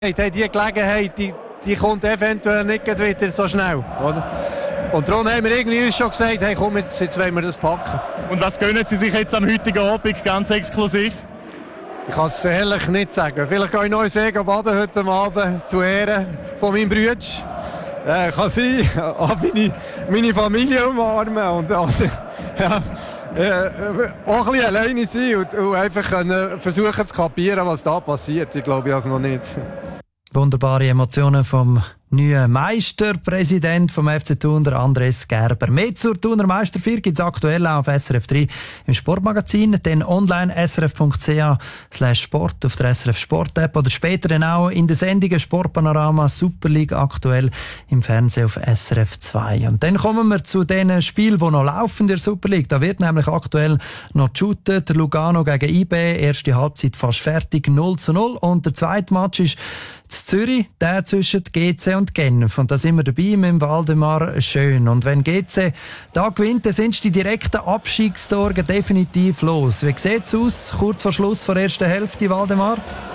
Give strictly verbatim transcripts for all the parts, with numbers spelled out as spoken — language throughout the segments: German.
Die Gelegenheit, die, die kommt eventuell nicht wieder so schnell. Oder? Und darum haben wir irgendwie uns schon gesagt, hey, komm, jetzt, jetzt wollen wir das packen. Und was gönnen Sie sich jetzt am heutigen Abend ganz exklusiv? Ich kann es ehrlich nicht sagen. Vielleicht gehe ich noch in See baden heute Abend zu Ehren von meinem Bruder. Äh, kann sein, auch meine, meine Familie umarmen und also, ja, äh, auch ein bisschen alleine sein und, und einfach können versuchen zu kapieren, was da passiert. Ich glaube also noch nicht. Wunderbare Emotionen vom neuen Meisterpräsident vom F C Thun, der Andres Gerber. Mehr zur Thuner Meisterfeier gibt es aktuell auch auf S R F drei im Sportmagazin, dann online srf.ch slash sport auf der S R F Sport App oder später dann auch in den Sendungen Sportpanorama Super League aktuell im Fernsehen auf S R F zwei. Und dann kommen wir zu den Spielen, die noch laufen in der Super League. Da wird nämlich aktuell noch geshootet. Der Lugano gegen I B, erste Halbzeit fast fertig, null zu null. Und der zweite Match ist in Zürich, der zwischen G C und Genf. Und da sind wir dabei mit dem Waldemar Schön. Und wenn G C da gewinnt, dann sind die direkten Abstiegssorgen definitiv los. Wie sieht es aus, kurz vor Schluss der ersten Hälfte, Waldemar?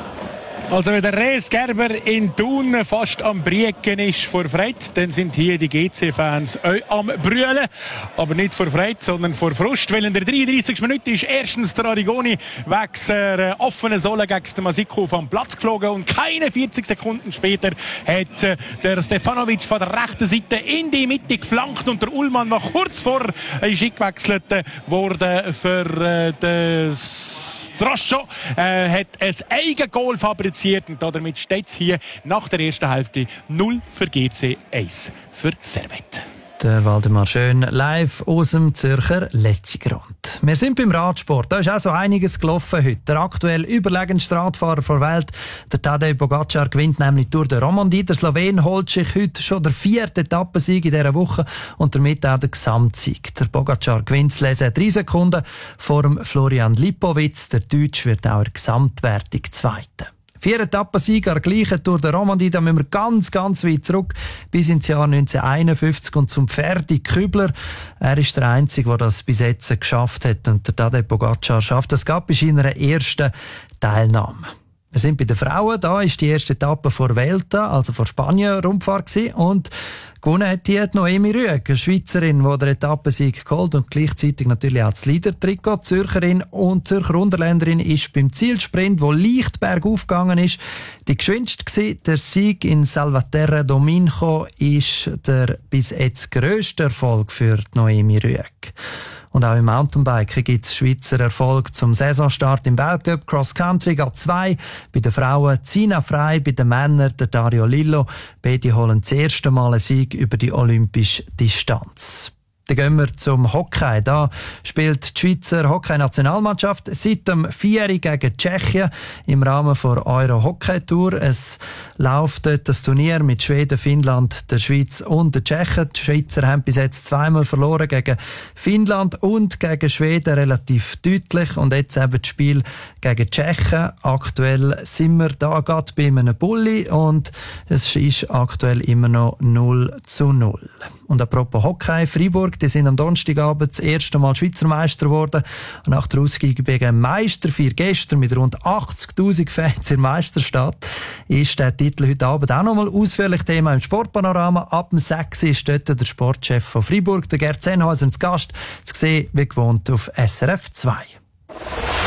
Also wenn der Res Gerber in Thun fast am Brieken ist vor Freude, dann sind hier die G C-Fans am Brüllen. Aber nicht vor Freude, sondern vor Frust. Weil in der dreiunddreißigsten Minute ist erstens der Arigoni wegen der offenen Sohle gegen den Masiko vom Platz geflogen. Und keine vierzig Sekunden später hat der Stefanovic von der rechten Seite in die Mitte geflankt. Und der Ullmann war kurz vor eingewechselt worden für das Droscho, äh, hat ein Eigengoal fabriziert und damit steht es hier nach der ersten Hälfte null für G C, eins für Servette. Der Waldemar Schön live aus dem Zürcher Letzigrund. Wir sind beim Radsport. Da ist auch so einiges gelaufen heute. Der aktuell überlegenste Radfahrer der Welt, der Tadej Pogacar, gewinnt nämlich Tour de Romandie. Der Slowen holt sich heute schon der vierte Etappensieg in dieser Woche und damit auch der Gesamtsieg. Der Pogacar gewinnt das Lesen drei Sekunden vor dem Florian Lipowitz. Der Deutsch wird auch in der Gesamtwertung Zweiter. Vier Etappensieger, der gleichen Tour de Romandie, da müssen wir ganz, ganz weit zurück, bis ins Jahr neunzehnhunderteinundfünfzig und zum Ferdi Kübler. Er ist der Einzige, der das bis jetzt geschafft hat. Und der Tadej Pogacar schafft das gerade bei seiner ersten Teilnahme. Wir sind bei den Frauen. Da ist die erste Etappe vor Vuelta, also vor Spanien-Rundfahrt gewesen. Und gewonnen hat die Noemi Rüegg, eine Schweizerin, die den Etappensieg geholt und gleichzeitig natürlich auch das Leader-Trikot. Die Zürcherin und Zürcher Unterländerin ist beim Zielsprint, wo leicht bergauf gegangen ist, die geschwindste gewesen. Der Sieg in Salvaterra do Minho ist der bis jetzt grösste Erfolg für Noemi Rüegg. Und auch im Mountainbiken gibt es Schweizer Erfolg zum Saisonstart im Weltcup. Cross Country geht zwei. Bei den Frauen Zina Frey, bei den Männern der Dario Lillo. Beide holen das erste Mal einen Sieg über die olympische Distanz. Dann gehen wir zum Hockey. Da spielt die Schweizer Hockey-Nationalmannschaft seit dem Vierjährigen gegen Tschechien im Rahmen der Euro-Hockey-Tour. Es läuft dort das Turnier mit Schweden, Finnland, der Schweiz und der Tschechen. Die Schweizer haben bis jetzt zweimal verloren gegen Finnland und gegen Schweden relativ deutlich. Und jetzt eben das Spiel gegen die Tschechen. Aktuell sind wir da gerade bei einem Bulli und es ist aktuell immer noch null zu null. Und apropos Hockey, Freiburg, die sind am Donnerstagabend das erste Mal Schweizer Meister geworden. Und nach der ausgiebigen Meisterfeier gestern mit rund achtzigtausend Fans in Meisterstadt ist der Titel heute Abend auch nochmal ausführlich Thema im Sportpanorama. Ab dem sechs Uhr ist dort der Sportchef von Freiburg, der Gerd Sennhäuser, zu Gast, zu sehen wie gewohnt auf S R F zwei.